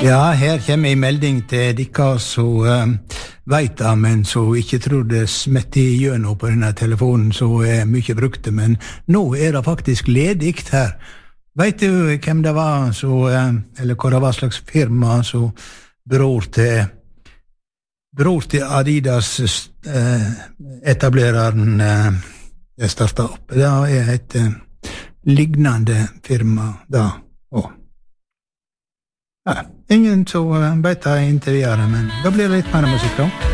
Ja, her kommer en melding til dere som vet det, men som ikke tror det smetter gjennom på denne telefonen, så mye brukte, men nå det faktisk ledigt her. Vet du hvem det var, eller hva det var slags firma, så bror til Adidas etablereren startet opp. Det et lignende firma da, og ingen som vet det inntil videre, men da blir det litt mer musikk da.